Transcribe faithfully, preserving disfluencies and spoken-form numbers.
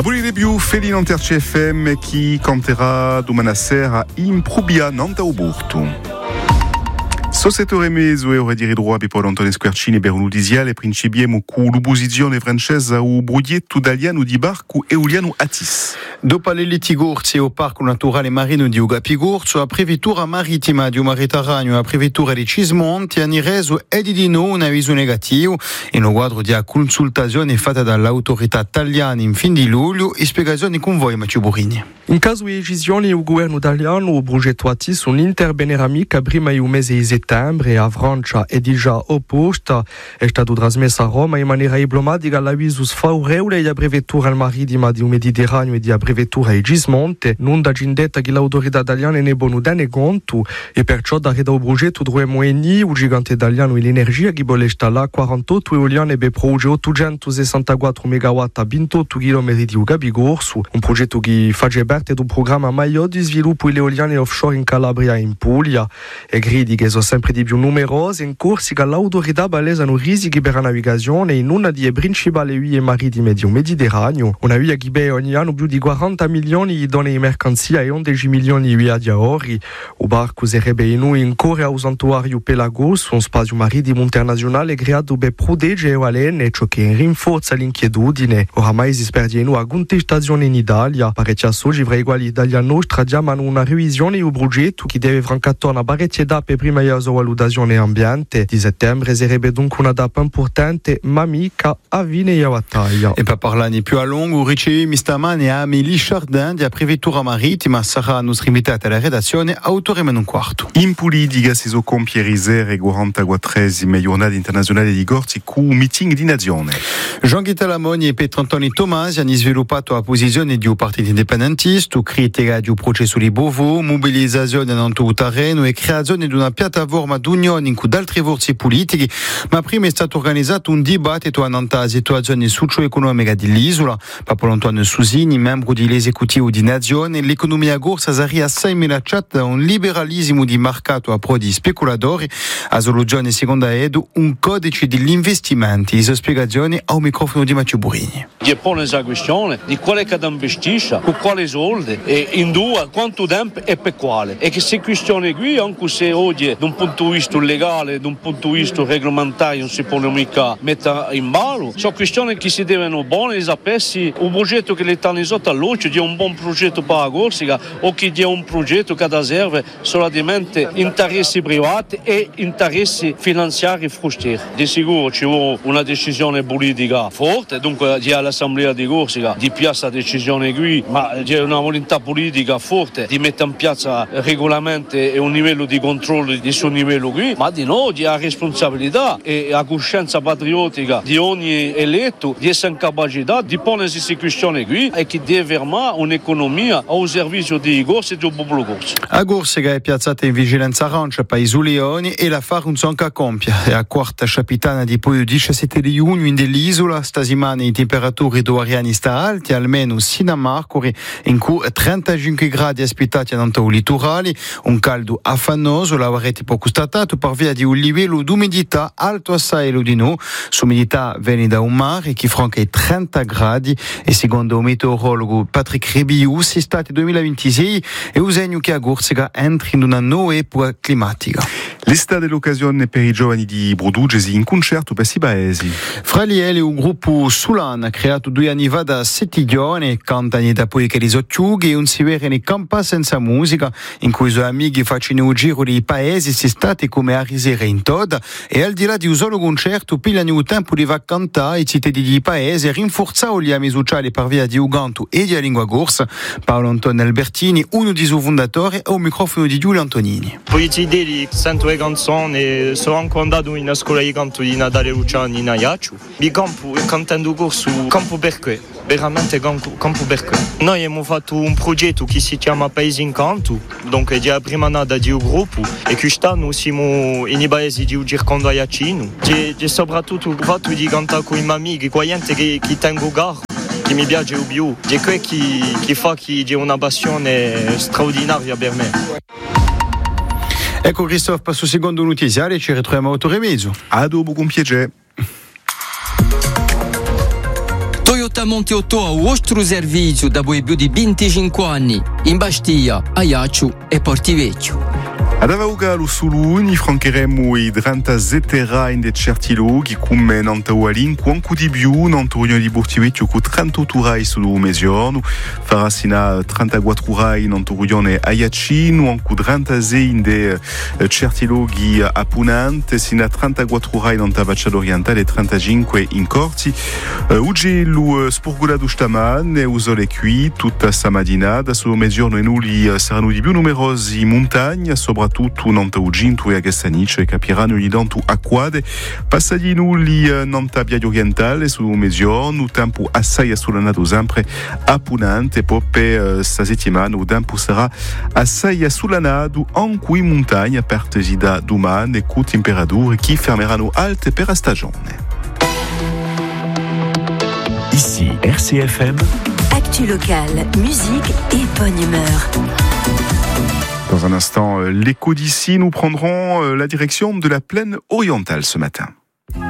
Abolire più Felin Anterce F M chi canterà domani sera in Prubia Nanta Uburtu. Societore meso e ore dire droit per Antonio Squarcini per un'udisiale principiemo con l'opposizione francese au progetto italiano di barco eoliano Atis. Dopo le litigorsi o parco naturale marino di Ugapigorzo, a previtura marittima di Mediterraneo a previtura di Cismonti hanno reso e di no un avviso negativo in un quadro di consultazione fatta dall'autorità italiana in fin di luglio e spiegazioni con voi Matteo Burini. In caso di decisione il governo italiano o progetto Atis un interbenerami che prima il mese di settembre a Francia è già opposta è stato trasmesso a Roma in maniera diplomatica l'avviso sfavorevole di prevettura marittima di un Mediterraneo e di prevettura di Gismonte non da gindetta che l'autorità italiana ne buono da ne conto e perciò da redare il progetto dovremmo eni un gigante italiano e l'energia che vuole installare quarantotto eoliane per progetto ottocentosessantaquattro megawatt a ventotto chilometri di Ugapigorzo, un progetto che fa parte del programma Maio di sviluppo delle eoliane offshore in Calabria e in Puglia e gridi che sono sempre di più numerose in corsi che l'autorità balesano rischi per la navigazione in una delle principali vie marittime di un Mediterraneo, una via che beve ogni anno più di quaranta milioni di donne di mercanzia e undici milioni di viaggiatori. Il barco sarebbe in un incorre al santuario Pelagos, un spazio marittimo internazionale creato per proteggere le eoliane, ciò che rinforza l'inquietudine. Oramai si sperde in una contestazione in Italia, parecchia oggi fra i quali italiani nostri chiamano una revisione del progetto che deve francare una parecchia tappe prima della sua valutazione ambiente. Di settembre sarebbe dunque una tappa importante, ma mica a fine della battaglia. E per parlare più a lungo, riceviamo stamane a Amélie Chardin di Previtura Marittima, sarà nostra invitata alla redazione, autore meno un quarto. In politica si sono compiere quarantaquattresima giornata internazionale di Gorzi con un meeting di nazione. Jean-Guy Talamoni e Pietro Antoni Tomasi hanno sviluppato la posizione di un partito indipendentista, critica di un processo di Bovo, mobilizzazione in tutto il terreno e creazione di una piattaforma d'unione in cui altri forze politiche, ma prima è stato organizzato un dibattito annanto alla situazione socio-economica dell'isola. Papolo Antonio Susini, membro dell'esecutivo di Nazione, l'economia gorsa sarebbe assai minacciata da un liberalismo di mercato a pro di speculatori, a soluzione seconda Edu un codice degli investimenti. Le spiegazioni al microfono di Matteo Burini. Gli pone la questione di quale che investisce, con quali soldi, e in due, quanto tempo e per quale. E che se questione qui, anche se oggi da un punto di vista legale, da un punto di vista reglamentario non si può mica mettere in ballo, sono questioni che si devono buone e sapessi un progetto che l'Italia sotto all'occhio di un buon progetto per la Corsica o che di un progetto che serve solamente interessi privati e interessi finanziari frustrati. Di sicuro ci vuole una decisione politica forte, dunque di all'Assemblea di Corsica di piazza decisione qui, ma c'è una volontà politica forte di mettere in piazza regolamenti e un livello di controllo di suo livello qui, ma di no, di ha responsabilità e la coscienza patriottica di ogni eletto di essere in capacità di ponersi queste questioni qui e che deve fermare un'economia al servizio di Gorsi e del popolo corso. A Corsica è piazzata in vigilanza arancia per i Zulioni e la fare un sonca a compia. È la quarta capitana di poi il diciassette di giugno in dell'isola, stasimane i temperature doriani sta alti, almeno sino a Marcori, in cui trentacinque gradi aspettati in il litorale, un caldo affannoso, l'avrete poco constatato per via di un livello di umidità alto assai di no, l'umidità viene da un mare che franca i trenta gradi e secondo il meteorologo Patrick Rebius, estate duemilaventisei è un segno che a Corsica entri in una nuova epoca climatica. L'estate è l'occasione per i giovani di Brodugesi in concerto per i paesi. Fra gli è un gruppo Sulan creato due anni fa da Settiglione, cantano da poi che li socchiughi e un si vede in campa senza musica, in cui i suoi amici facciano un giro dei paesi, si stati come a risere in toda e al di là di un solo concerto pigliano il tempo di va cantare i cittadini di paesi e rinforzare gli amici sociali per via di Uganto e di lingua corsa. Paolo Antonio Albertini, uno dei suoi fondatori, e un microfono di Giulio Antonini. Poi ci dei sento le canzoni, sono anche andato in scuola di canto di Natale Luciani in Aiaccio. Mi campo cantando corso campo perché veramente campo, campo perché noi abbiamo fatto un progetto che si chiama Paesi in Canto, donc è la prima nata di un gruppo e quest'anno siamo in paesi di un circondo Aiacino e soprattutto fatto di cantare con i miei amici, con gente che, che tengo gara, che mi piace più, è quello che, che fa che c'è una passione straordinaria per me. Ecco Christophe, passo al secondo notiziario e ci ritroviamo a otto e mezzo. A dopo con piacere. Toyota Monteotto ha il vostro servizio da più di venticinque anni in Bastia, Ajaccio e Portivecchio. Ad avauga lo suluni francheremo i trentasette in de certiloghi come nantaualin quanco di più nantorion di Portivecchio cu trentotto rai su mesiorno farà sina trentaquattro rai nantorion e Ajacino anco trentasei in de certiloghi a Punante sina trentaquattro rai nanta Vacciado Orientale e trentacinque in Corti uge lo sporgolado staman e usole qui tutta samadinada su mesiorno e nuli saranno di più numerosi montagne sopra tutto nanta Uginto e Agastanice capiranno gli dantu acquade passati nulli nanta Biaio Orientale su mesiorno tempo assai assolanato sempre a Punante poppe sta settimana o tempo sarà assai assolanato anche in montagna pertesi da domani e cu temperature che fermeranno alte per la stagione. Ici R C F M. Actu locale, musique et bonne humeur. Dans un instant, l'écho d'ici, nous prendrons la direction de la plaine orientale ce matin.